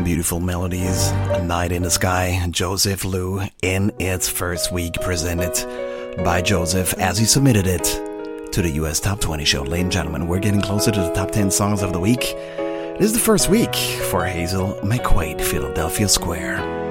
beautiful melodies. A Night in the Sky, Joseph Lou, in its first week, presented by Joseph as he submitted it to the US Top 20 show. Ladies and gentlemen, we're getting closer to the top 10 songs of the week. This is the first week for Hazel McQuaid, Philadelphia Square.